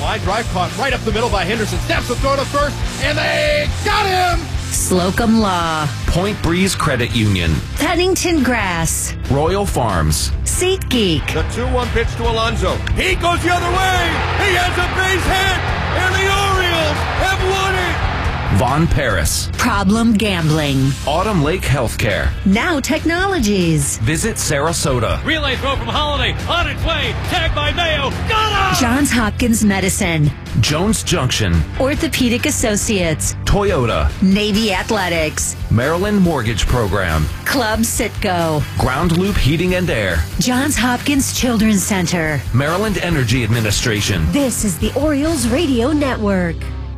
line drive caught right up the middle by Henderson. Snaps the throw to first, and they got him! Slocum Law. Point Breeze Credit Union. Pennington Grass. Royal Farms. SeatGeek. The 2-1 pitch to Alonso. He goes the other way! He has a base hit! And the Orioles have won it! Von Paris. Problem Gambling. Autumn Lake Healthcare. Now Technologies. Visit Sarasota. Relay throw from Holiday. On its way. Tagged by Mayo. Got him! Johns Hopkins Medicine. Jones Junction. Orthopedic Associates. Toyota. Navy Athletics. Maryland Mortgage Program. Club Citgo. Ground Loop Heating and Air. Johns Hopkins Children's Center. Maryland Energy Administration. This is the Orioles Radio Network.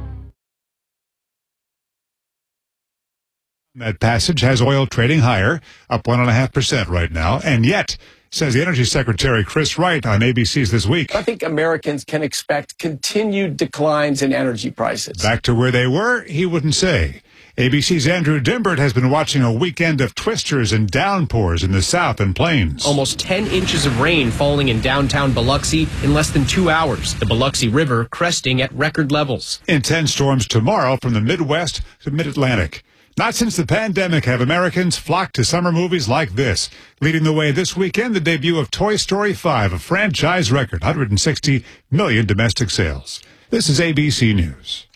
That passage has oil trading higher, up 1.5% right now, and yet, says the Energy Secretary Chris Wright on ABC's This Week. I think Americans can expect continued declines in energy prices. Back to where they were, he wouldn't say. ABC's Andrew Dimbert has been watching a weekend of twisters and downpours in the South and Plains. Almost 10 inches of rain falling in downtown Biloxi in less than 2 hours. The Biloxi River cresting at record levels. Intense storms tomorrow from the Midwest to Mid-Atlantic. Not since the pandemic have Americans flocked to summer movies like this. Leading the way this weekend, the debut of Toy Story 5, a franchise record, 160 million domestic sales. This is ABC News.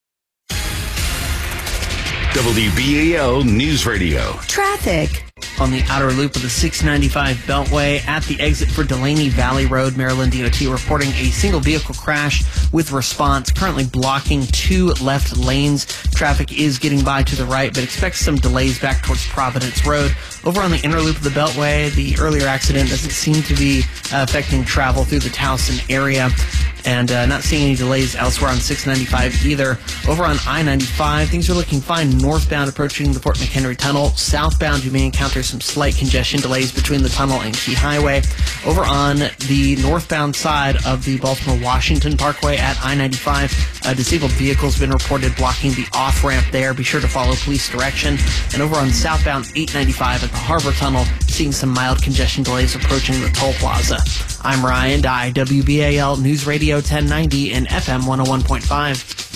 WBAL News Radio. Traffic. On the outer loop of the 695 Beltway at the exit for Delaney Valley Road, Maryland DOT reporting a single vehicle crash with response currently blocking 2 left lanes. Traffic is getting by to the right, but expect some delays back towards Providence Road. Over on the inner loop of the Beltway, the earlier accident doesn't seem to be affecting travel through the Towson area. And not seeing any delays elsewhere on 695 either. Over on I-95, things are looking fine northbound approaching the Fort McHenry Tunnel. Southbound, you may encounter some slight congestion delays between the tunnel and Key Highway. Over on the northbound side of the Baltimore-Washington Parkway at I-95, disabled vehicles have been reported blocking the off-ramp there. Be sure to follow police direction. And over on southbound 895 at the Harbor Tunnel, seeing some mild congestion delays approaching the toll plaza. I'm Ryan Dye, WBAL News Radio 1090 and FM 101.5.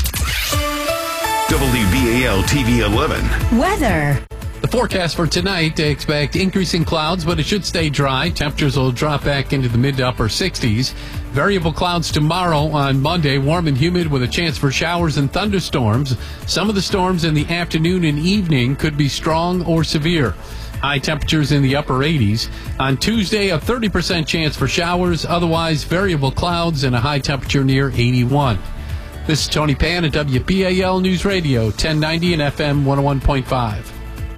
WBAL TV 11. Weather. The forecast for tonight, they expect increasing clouds, but it should stay dry. Temperatures will drop back into the mid to upper 60s. Variable clouds tomorrow on Monday, warm and humid with a chance for showers and thunderstorms. Some of the storms in the afternoon and evening could be strong or severe. High temperatures in the upper 80s. On Tuesday, a 30% chance for showers, otherwise variable clouds and a high temperature near 81. This is Tony Pan at WBAL News Radio, 1090 and FM 101.5.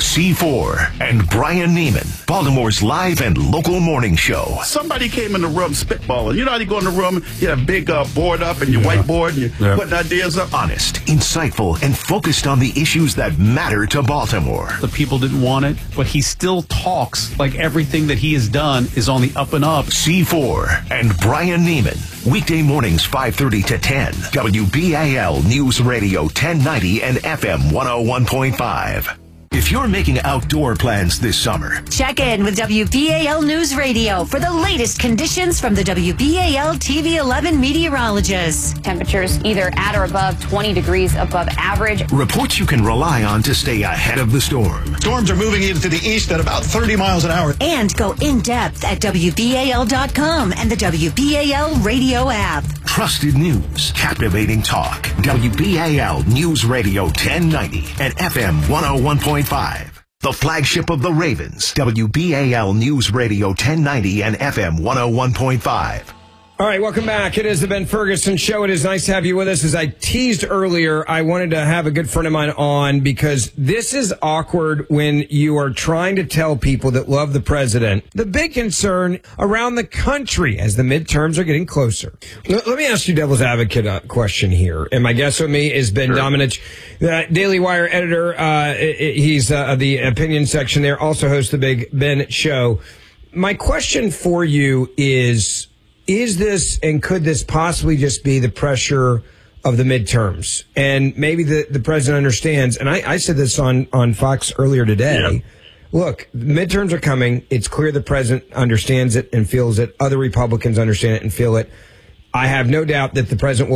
C4 and Brian Neiman, Baltimore's live and local morning show. Somebody came in the room spitballing. You know how you go in the room, you have a big board up and your whiteboard and you're putting ideas up? Honest, insightful, and focused on the issues that matter to Baltimore. The people didn't want it, but he still talks like everything that he has done is on the up and up. C4 and Brian Neiman, weekday mornings 5:30 to 10. WBAL News Radio 1090 and FM 101.5. If you're making outdoor plans this summer, check in with WBAL News Radio for the latest conditions from the WBAL TV 11 meteorologists. Temperatures either at or above 20 degrees above average. Reports you can rely on to stay ahead of the storm. Storms are moving into the east at about 30 miles an hour. And go in depth at WBAL.com and the WBAL radio app. Trusted news, captivating talk. WBAL News Radio 1090 and FM 101.5. The flagship of the Ravens. WBAL News Radio 1090 and FM 101.5. All right, welcome back. It is the Ben Ferguson Show. It is nice to have you with us. As I teased earlier, I wanted to have a good friend of mine on because this is awkward when you are trying to tell people that love the president. The big concern around the country as the midterms are getting closer. Let me ask you devil's advocate question here. And my guest with me is Ben Domenech, the Daily Wire editor. He's the opinion section there, also hosts the Big Ben Show. My question for you is this and could this possibly just be the pressure of the midterms? And maybe the president understands, and I said this on Fox earlier today. Yeah. Look, midterms are coming. It's clear the president understands it and feels it. Other Republicans understand it and feel it. I have no doubt that the president will